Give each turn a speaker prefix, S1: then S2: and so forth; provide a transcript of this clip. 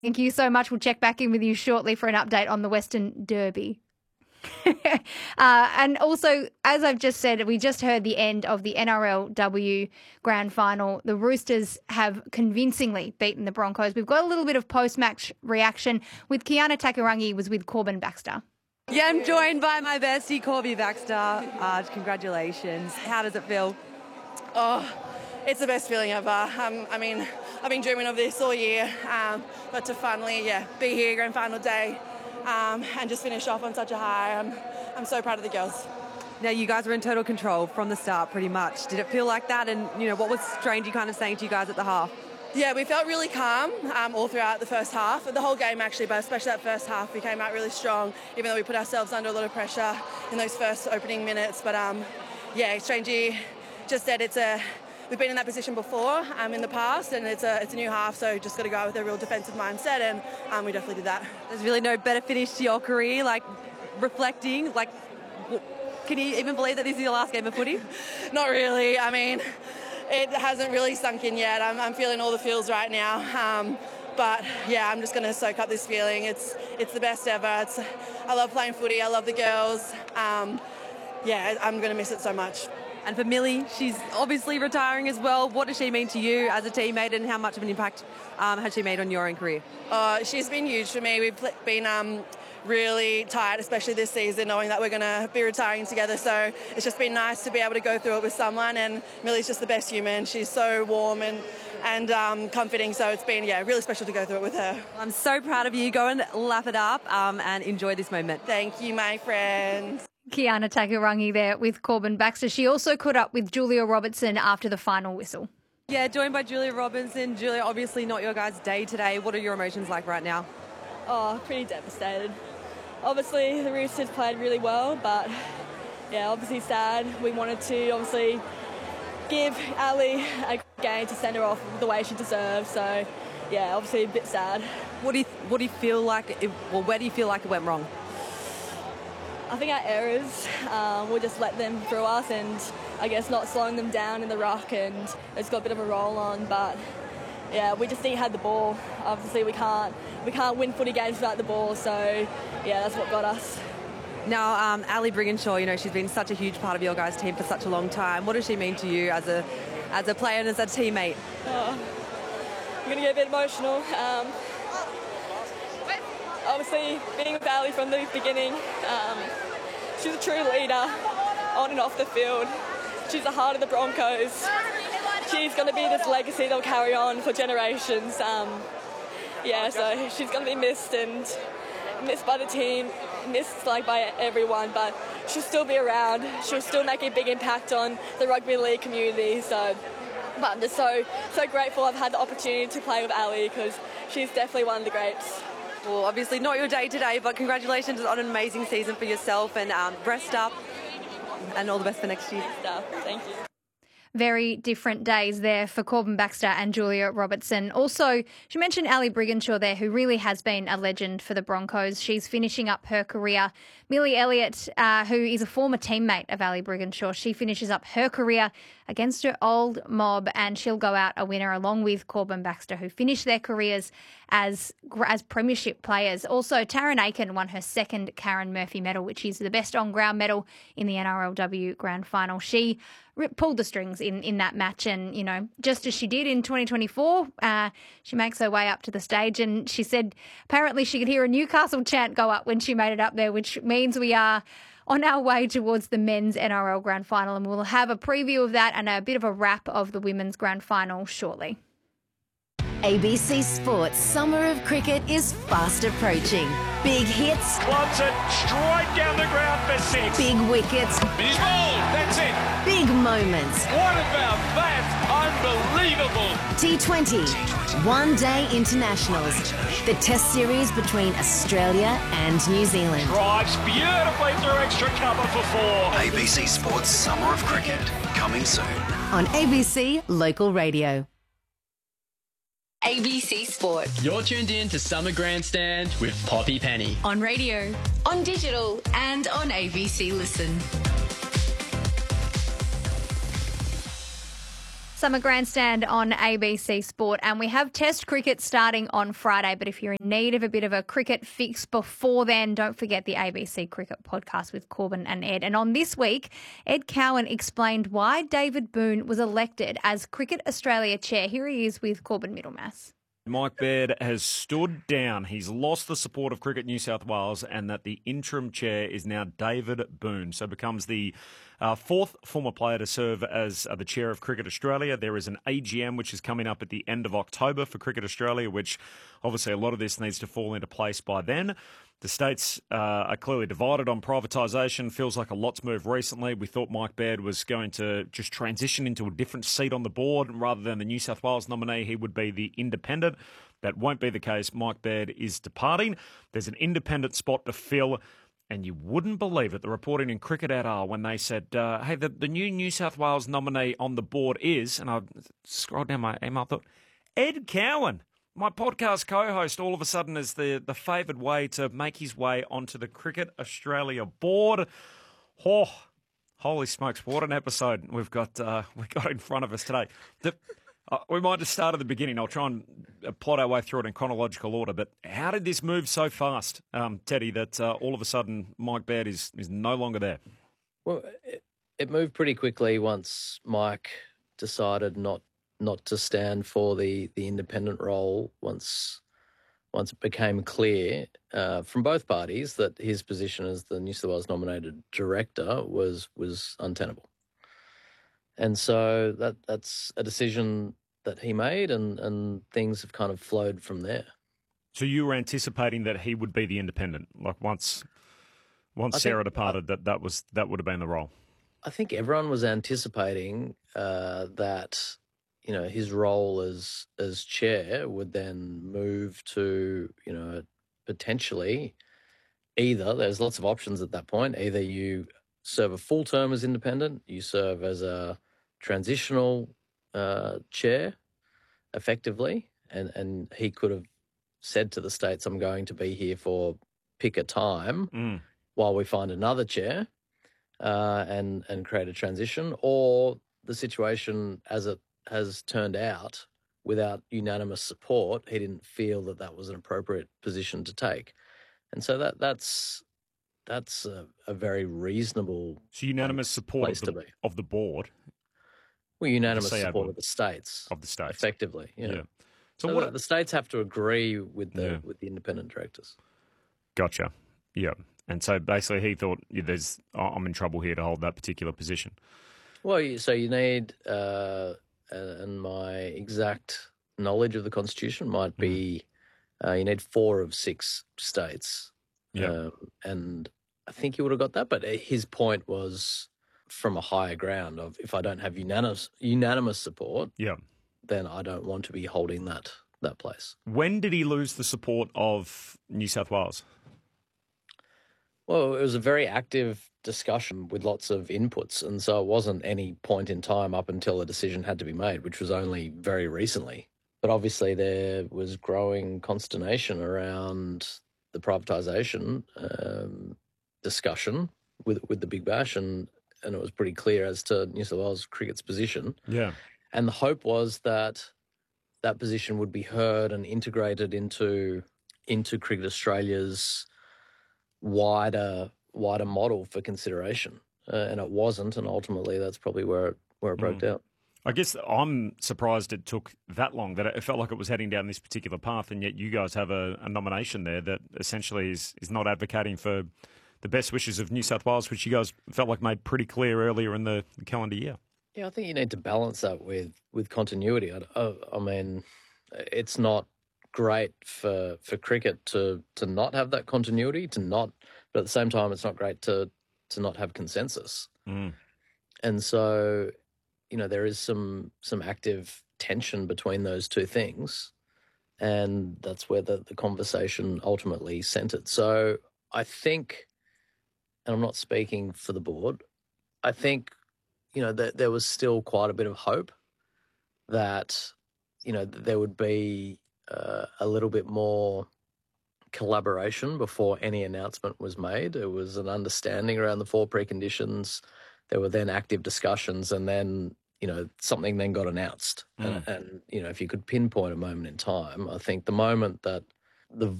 S1: Thank you so much. We'll check back in with you shortly for an update on the Western Derby. And also, as I've just said, we just heard the end of the NRLW Grand Final. The Roosters have convincingly beaten the Broncos. We've got a little bit of post-match reaction with Kiana Takarangi was with Corbin Baxter.
S2: Yeah, I'm joined by my bestie, Corby Baxter. Congratulations. How does it feel?
S3: Oh, it's the best feeling ever. I mean, I've been dreaming of this all year, but to finally, be here, grand final day, and just finish off on such a high. I'm so proud of the girls.
S2: Now, you guys were in total control from the start, pretty much. Did it feel like that? And, what was Strangey kind of saying to you guys at the half?
S3: Yeah, we felt really calm all throughout the first half, the whole game actually, but especially that first half, we came out really strong, even though we put ourselves under a lot of pressure in those first opening minutes. But, Strangey just said we've been in that position before in the past, and it's a new half, so just got to go out with a real defensive mindset, and we definitely did that.
S2: There's really no better finish to your career, reflecting, can you even believe that this is your last game of footy?
S3: Not really. I mean, it hasn't really sunk in yet. I'm feeling all the feels right now. But I'm just going to soak up this feeling. It's the best ever. I love playing footy. I love the girls. I'm going to miss it so much.
S2: And for Millie, she's obviously retiring as well. What does she mean to you as a teammate, and how much of an impact has she made on your own career?
S3: She's been huge for me. We've been really tight, especially this season, knowing that we're going to be retiring together. So it's just been nice to be able to go through it with someone, and Millie's just the best human. She's so warm and comforting, so it's been really special to go through it with her.
S2: I'm so proud of you. Go and lap it up and enjoy this moment.
S3: Thank you, my friends.
S1: Kiana Takarangi there with Corbin Baxter. She also caught up with Julia Robertson after the final whistle.
S2: Yeah, joined by Julia Robinson. Julia, obviously not your guys' day today. What are your emotions like right now?
S4: Oh, pretty devastated. Obviously, the Roosters played really well, but obviously sad. We wanted to obviously give Ali a game to send her off the way she deserves. So, obviously a bit sad.
S2: What do you feel like? Where do you feel like it went wrong?
S4: I think our errors, we'll just let them through us, and I guess not slowing them down in the ruck, and it's got a bit of a roll on, but we just didn't have the ball. Obviously we can't win footy games without the ball, so that's what got us.
S2: Now, Ali Brigginshaw, she's been such a huge part of your guys' team for such a long time. What does she mean to you as a player and as a teammate?
S4: I'm going to get a bit emotional. Obviously, being with Ali from the beginning, she's a true leader on and off the field. She's the heart of the Broncos. She's going to be this legacy that'll carry on for generations. So she's going to be missed and missed by the team, missed by everyone, but she'll still be around. She'll still make a big impact on the rugby league community. But I'm just so grateful I've had the opportunity to play with Ali, because she's definitely one of the greats.
S2: Well, obviously not your day today, but congratulations on an amazing season for yourself, and rest up, and all the best for next year.
S4: Thank you.
S1: Very different days there for Corbin Baxter and Julia Robertson. Also, she mentioned Ali Brigginshaw there, who really has been a legend for the Broncos. She's finishing up her career. Millie Elliott, who is a former teammate of Ali Brigginshaw, she finishes up her career against her old mob, and she'll go out a winner along with Corbin Baxter, who finished their careers as premiership players. Also, Taryn Aiken won her second Karen Murphy medal, which is the best on-ground medal in the NRLW Grand Final. She pulled the strings in that match, and, just as she did in 2024, she makes her way up to the stage, and she said apparently she could hear a Newcastle chant go up when she made it up there, which means we are on our way towards the men's NRL Grand Final, and we'll have a preview of that and a bit of a wrap of the women's Grand Final shortly.
S5: ABC Sports Summer of Cricket is fast approaching. Big hits.
S6: Clubs it straight down the ground for 6.
S5: Big wickets.
S6: He's bowled. That's it.
S5: Big moments.
S6: What about that? Unbelievable.
S5: T20. One-day internationals. The test series between Australia and New Zealand.
S6: Drives beautifully through extra cover for 4.
S7: ABC Sports Summer of Cricket. Coming soon.
S5: On ABC Local Radio.
S8: ABC Sport.
S9: You're tuned in to Summer Grandstand with Poppy Penny.
S8: On radio, on digital, and on ABC Listen.
S1: Summer Grandstand on ABC Sport, and we have Test cricket starting on Friday. But if you're in need of a bit of a cricket fix before then, don't forget the ABC Cricket podcast with Corbin and Ed. And on this week, Ed Cowan explained why David Boon was elected as Cricket Australia chair. Here he is with Corbin Middlemass.
S10: Mike Baird has stood down. He's lost the support of Cricket New South Wales, and that the interim chair is now David Boon. So becomes the fourth former player to serve as the chair of Cricket Australia. There is an AGM which is coming up at the end of October for Cricket Australia, which obviously a lot of this needs to fall into place by then. The states are clearly divided on privatisation. Feels like a lot's moved recently. We thought Mike Baird was going to just transition into a different seat on the board, and rather than the New South Wales nominee, he would be the independent. That won't be the case. Mike Baird is departing. There's an independent spot to fill, and you wouldn't believe it. The reporting in Cricket et al. When they said, hey, the new South Wales nominee on the board is, and I scrolled down my email, I thought, Ed Cowan. My podcast co-host all of a sudden is the favoured way to make his way onto the Cricket Australia board. Oh, holy smokes, what an episode we've got in front of us today. We might just start at the beginning. I'll try and plot our way through it in chronological order. But how did this move so fast, Teddy, that all of a sudden Mike Baird is no longer there?
S11: Well, it moved pretty quickly once Mike decided not to stand for the independent role once it became clear from both parties that his position as the New South Wales nominated director was untenable. And so that's a decision that he made, and things have kind of flowed from there.
S10: So you were anticipating that he would be the independent, like once Sarah departed, that would have been the role.
S11: I think everyone was anticipating that, you know, his role as chair would then move to, you know, potentially either, there's lots of options at that point, either you serve a full term as independent, you serve as a transitional chair effectively, and he could have said to the states, I'm going to be here for pick a time while we find another chair and create a transition, or the situation as it has turned out, without unanimous support, he didn't feel that was an appropriate position to take. And so that's a very reasonable
S10: unanimous support of the board.
S11: Well, unanimous support of the states.
S10: Of the states.
S11: Effectively, yeah.
S10: So
S11: what the states have to agree with the independent directors. Gotcha.
S10: Yeah. And so basically he thought, I'm in trouble here to hold that particular position.
S11: Well, so you need, and my exact knowledge of the Constitution might be, you need 4 of 6 states.
S10: Yeah.
S11: And I think he would have got that, but his point was from a higher ground of, if I don't have unanimous support, then I don't want to be holding that place.
S10: When did he lose the support of New South Wales?
S11: Well, it was a very active discussion with lots of inputs, and so it wasn't any point in time up until a decision had to be made, which was only very recently. But obviously there was growing consternation around the privatisation discussion with the Big Bash, and it was pretty clear as to New South Wales Cricket's position.
S10: Yeah.
S11: And the hope was that position would be heard and integrated into Cricket Australia's wider model for consideration, and it wasn't, and ultimately that's probably where it broke down.
S10: I guess I'm surprised it took that long, that it felt like it was heading down this particular path, and yet you guys have a nomination there that essentially is not advocating for the best wishes of New South Wales, which you guys felt like made pretty clear earlier in the calendar year.
S11: Yeah, I think you need to balance that with continuity. I mean, it's not great for cricket to not have that continuity, but at the same time, it's not great to not have consensus. And so, you know, there is some active tension between those two things, and that's where the conversation ultimately centered. So I think, and I'm not speaking for the board, I think, you know, that there was still quite a bit of hope that, you know, there would be a little bit more collaboration before any announcement was made. It was an understanding around the 4 preconditions. There were then active discussions, and then, something then got announced. And, if you could pinpoint a moment in time, I think the moment that the